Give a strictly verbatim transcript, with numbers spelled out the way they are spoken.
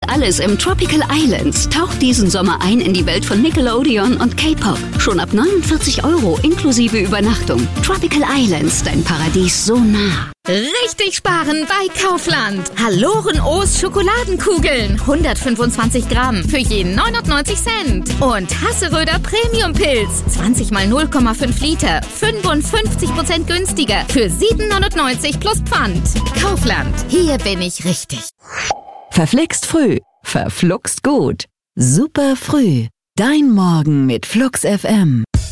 alles im Tropical Islands. Tauch diesen Sommer ein in die Welt von Nickelodeon und K-Pop. Schon ab neunundvierzig Euro inklusive Übernachtung. Tropical Islands, dein Paradies so nah. Richtig sparen bei Kaufland. Hallorenoos Schokoladenkugeln. hundertfünfundzwanzig Gramm für jeden neunundneunzig Cent. Und Hasseröder Premium-Pilz. zwanzig mal null Komma fünf Liter. fünfundfünfzig Prozent günstiger. Für sieben neunundneunzig plus Pfand. Kaufland. Hier bin ich richtig. Verflixt früh. Verfluxt gut. Super früh. Dein Morgen mit Flux F M.